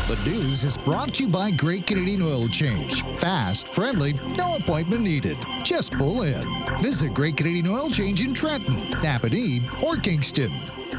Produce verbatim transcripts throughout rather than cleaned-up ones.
The news is brought to you by Great Canadian Oil Change. Fast, friendly, no appointment needed. Just pull in. Visit Great Canadian Oil Change in Trenton, Napanee, or Kingston.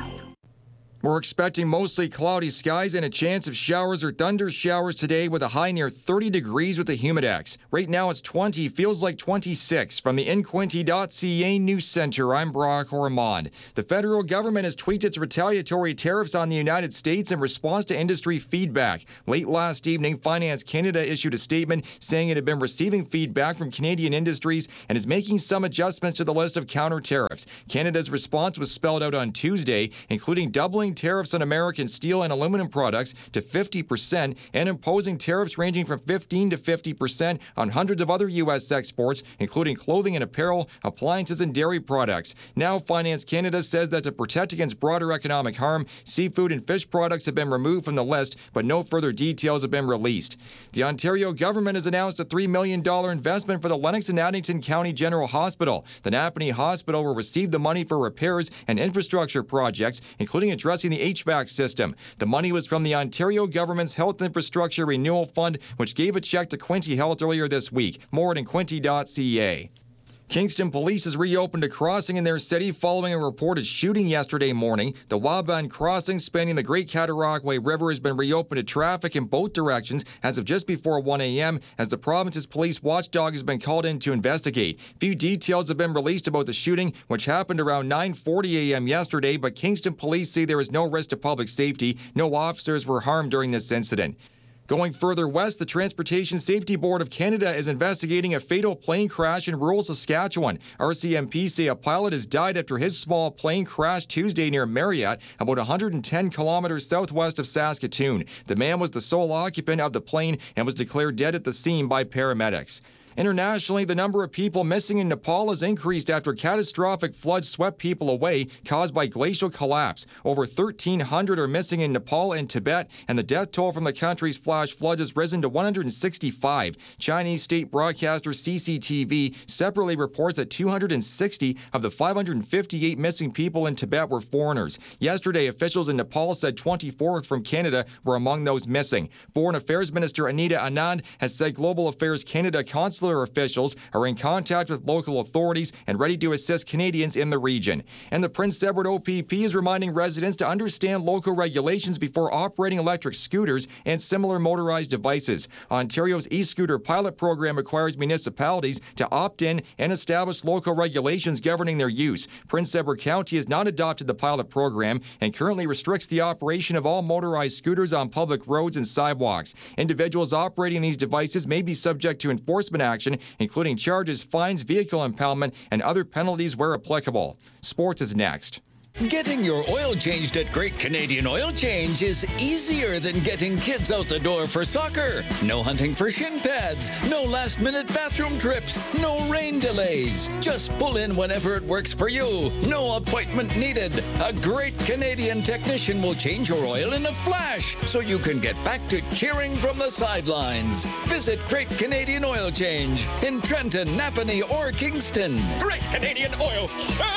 We're expecting mostly cloudy skies and a chance of showers or thunder showers today with a high near thirty degrees with a humidex. Right now it's twenty, feels like twenty-six. From the in quinte dot c a News Center, I'm Brock Ormond. The federal government has tweaked its retaliatory tariffs on the United States in response to industry feedback. Late last evening, Finance Canada issued a statement saying it had been receiving feedback from Canadian industries and is making some adjustments to the list of counter tariffs. Canada's response was spelled out on Tuesday, including doubling tariffs on American steel and aluminum products to fifty percent and imposing tariffs ranging from fifteen to fifty percent on hundreds of other U S exports, including clothing and apparel, appliances, and dairy products. Now, Finance Canada says that to protect against broader economic harm, seafood and fish products have been removed from the list, but no further details have been released. The Ontario government has announced a three million dollars investment for the Lennox and Addington County General Hospital. The Napanee Hospital will receive the money for repairs and infrastructure projects, including addressing the H V A C system. The money was from the Ontario government's Health Infrastructure Renewal Fund, which gave a check to Quinte Health earlier this week. More at in quinte dot c a. Kingston Police has reopened a crossing in their city following a reported shooting yesterday morning. The Waban crossing spanning the Great Cataraqui River has been reopened to traffic in both directions as of just before one a m as the province's police watchdog has been called in to investigate. Few details have been released about the shooting, which happened around nine forty a m yesterday, but Kingston Police say there is no risk to public safety. No officers were harmed during this incident. Going further west, the Transportation Safety Board of Canada is investigating a fatal plane crash in rural Saskatchewan. R C M P say a pilot has died after his small plane crashed Tuesday near Marriott, about one hundred ten kilometers southwest of Saskatoon. The man was the sole occupant of the plane and was declared dead at the scene by paramedics. Internationally, the number of people missing in Nepal has increased after catastrophic floods swept people away caused by glacial collapse. Over thirteen hundred are missing in Nepal and Tibet, and the death toll from the country's flash floods has risen to one hundred sixty-five. Chinese state broadcaster C C T V separately reports that two hundred sixty of the five hundred fifty-eight missing people in Tibet were foreigners. Yesterday, officials in Nepal said twenty-four from Canada were among those missing. Foreign Affairs Minister Anita Anand has said Global Affairs Canada consular officials are in contact with local authorities and ready to assist Canadians in the region. And the Prince Edward O P P is reminding residents to understand local regulations before operating electric scooters and similar motorized devices. Ontario's e-scooter pilot program requires municipalities to opt in and establish local regulations governing their use. Prince Edward County has not adopted the pilot program and currently restricts the operation of all motorized scooters on public roads and sidewalks. Individuals operating these devices may be subject to enforcement action, including charges, fines, vehicle impoundment, and other penalties where applicable. Sports is next. Getting your oil changed at Great Canadian Oil Change is easier than getting kids out the door for soccer. No hunting for shin pads, no last-minute bathroom trips, no rain delays. Just pull in whenever it works for you. No appointment needed. A Great Canadian technician will change your oil in a flash so you can get back to cheering from the sidelines. Visit Great Canadian Oil Change in Trenton, Napanee, or Kingston. Great Canadian Oil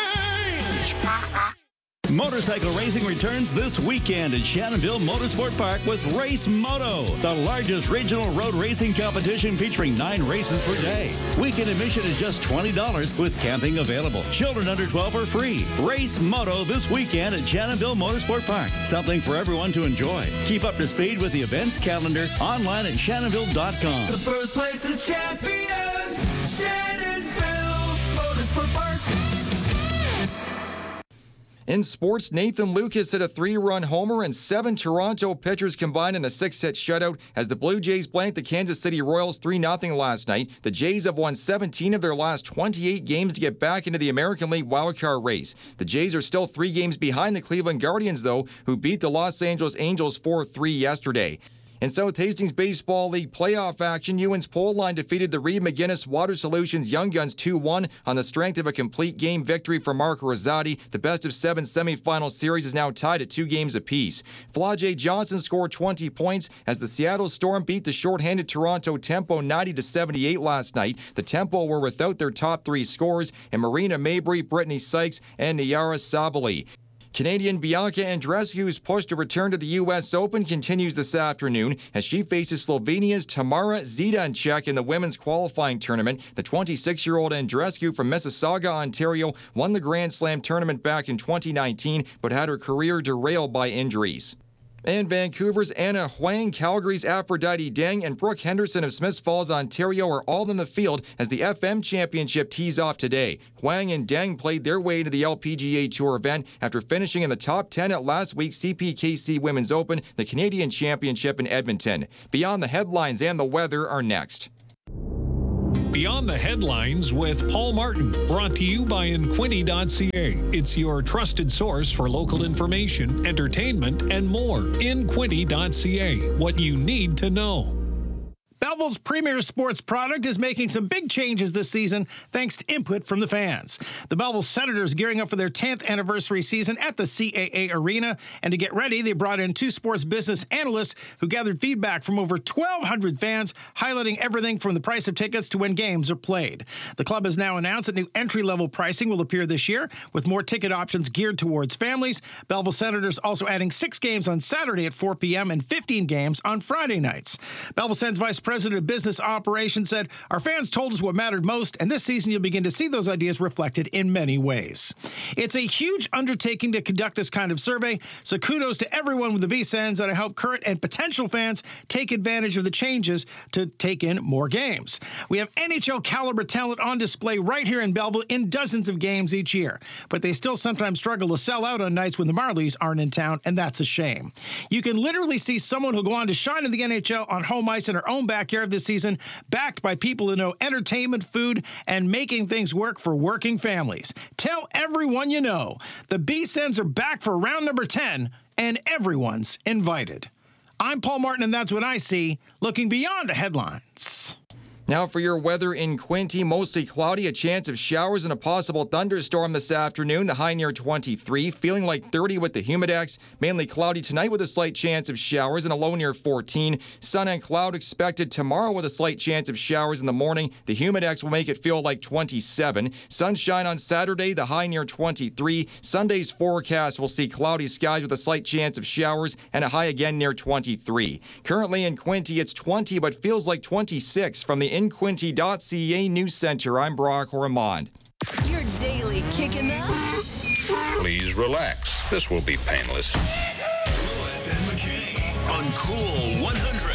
Change! Motorcycle racing returns this weekend at Shannonville Motorsport Park with Race Moto, the largest regional road racing competition featuring nine races per day. Weekend admission is just twenty dollars with camping available. Children under twelve are free. Race Moto this weekend at Shannonville Motorsport Park. Something for everyone to enjoy. Keep up to speed with the events calendar online at shannonville dot com. The birthplace of champions, Shannonville Motorsport Park. In sports, Nathan Lucas hit a three-run homer and seven Toronto pitchers combined in a six-hit shutout as the Blue Jays blanked the Kansas City Royals three nothing last night. The Jays have won seventeen of their last twenty-eight games to get back into the American League wildcard race. The Jays are still three games behind the Cleveland Guardians, though, who beat the Los Angeles Angels four three yesterday. In South Hastings Baseball League playoff action, Ewan's Pole Line defeated the Reed McGinnis Water Solutions Young Guns two one on the strength of a complete game victory for Mark Rosati. The best of seven semifinal series is now tied at two games apiece. Flajay Johnson scored twenty points as the Seattle Storm beat the shorthanded Toronto Tempo ninety to seventy-eight last night. The Tempo were without their top three scorers in Marina Mabry, Brittany Sykes, and Niara Sabali. Canadian Bianca Andreescu's push to return to the U S Open continues this afternoon as she faces Slovenia's Tamara Zidancek in the women's qualifying tournament. The twenty-six-year-old Andreescu from Mississauga, Ontario, won the Grand Slam tournament back in twenty nineteen, but had her career derailed by injuries. And Vancouver's Anna Huang, Calgary's Aphrodite Deng, and Brooke Henderson of Smiths Falls, Ontario are all in the field as the F M Championship tees off today. Huang and Deng played their way to the L P G A Tour event after finishing in the top ten at last week's C P K C Women's Open, the Canadian Championship in Edmonton. Beyond the headlines and the weather are next. Beyond the Headlines with Paul Martin, brought to you by Inquinity dot C A. It's your trusted source for local information, entertainment, and more. Inquinity dot C A, what you need to know. Belleville's premier sports product is making some big changes this season thanks to input from the fans. The Belleville Senators gearing up for their tenth anniversary season at the C A A Arena. And to get ready, they brought in two sports business analysts who gathered feedback from over twelve hundred fans, highlighting everything from the price of tickets to when games are played. The club has now announced that new entry-level pricing will appear this year, with more ticket options geared towards families. Belleville Senators also adding six games on Saturday at four p.m. and fifteen games on Friday nights. Belleville Sens Vice President President of Business Operations said, "Our fans told us what mattered most, and this season you'll begin to see those ideas reflected in many ways." It's a huge undertaking to conduct this kind of survey, so kudos to everyone with the V-Sens, and I hope current and potential fans take advantage of the changes to take in more games. We have N H L caliber talent on display right here in Belleville in dozens of games each year, but they still sometimes struggle to sell out on nights when the Marlies aren't in town, and that's a shame. You can literally see someone who'll go on to shine in the N H L on home ice in her own backyard this season, backed by people who know entertainment, food, and making things work for working families. Tell everyone you know. The B-Sens are back for round number ten, and everyone's invited. I'm Paul Martin, and that's what I see, looking beyond the headlines. Now for your weather in Quinte, mostly cloudy, a chance of showers and a possible thunderstorm this afternoon, the high near twenty-three, feeling like thirty with the humidex, mainly cloudy tonight with a slight chance of showers and a low near fourteen. Sun and cloud expected tomorrow with a slight chance of showers in the morning. The humidex will make it feel like twenty-seven. Sunshine on Saturday, the high near twenty-three. Sunday's forecast will see cloudy skies with a slight chance of showers and a high again near twenty-three. Currently in Quinte, it's twenty but feels like twenty-six. From the Inquinity dot C A News Center, I'm Brock Ormond. Your daily kicking up. Please relax. This will be painless. Lewis and McKay on Cool one hundred.